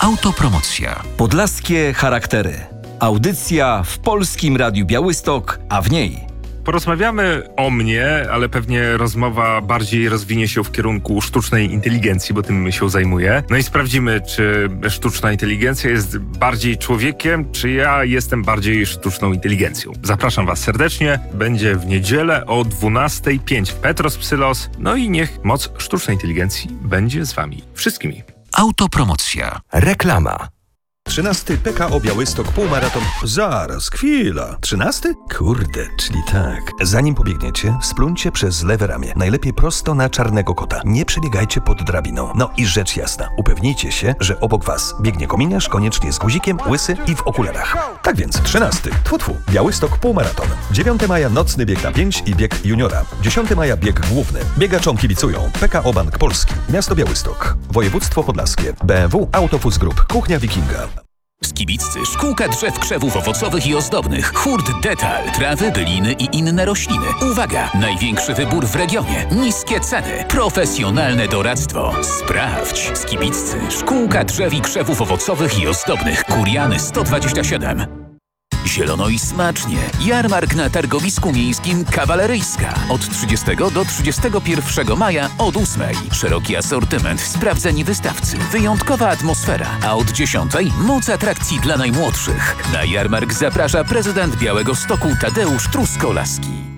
Autopromocja. Podlaskie charaktery. Audycja w Polskim Radiu Białystok, a w niej porozmawiamy o mnie, ale pewnie rozmowa bardziej rozwinie się w kierunku sztucznej inteligencji, bo tym się zajmuję. No i sprawdzimy, czy sztuczna inteligencja jest bardziej człowiekiem, czy ja jestem bardziej sztuczną inteligencją. Zapraszam Was serdecznie. Będzie w niedzielę o 12:05 w Petros Psylos. No i niech moc sztucznej inteligencji będzie z Wami wszystkimi. Autopromocja. Reklama. 13. PKO Białystok półmaraton. Zaraz, chwila. 13? Kurde, czyli tak. Zanim pobiegniecie, spluncie przez lewe ramię. Najlepiej prosto na czarnego kota. Nie przebiegajcie pod drabiną. No i rzecz jasna, upewnijcie się, że obok was biegnie kominiarz, koniecznie z guzikiem, łysy i w okularach. Tak więc 13. Białystok półmaraton. 9 maja nocny bieg na 5 i bieg juniora. 10 maja bieg główny. Biegaczom kibicują PKO Bank Polski, Miasto Białystok, Województwo Podlaskie, BMW Autofus Group, Kuchnia Wikinga. Skibiccy, szkółka drzew, krzewów owocowych i ozdobnych, hurt Detal, trawy, byliny i inne rośliny. Uwaga! Największy wybór w regionie, niskie ceny, profesjonalne doradztwo. Sprawdź! Skibiccy, szkółka drzew i krzewów owocowych i ozdobnych, Kuriany 127. Zielono i smacznie. Jarmark na targowisku miejskim Kawaleryjska. Od 30 do 31 maja od 8. Szeroki asortyment, sprawdzeni wystawcy, wyjątkowa atmosfera. A od 10 moc atrakcji dla najmłodszych. Na jarmark zaprasza prezydent Białegostoku Tadeusz Truskolaski.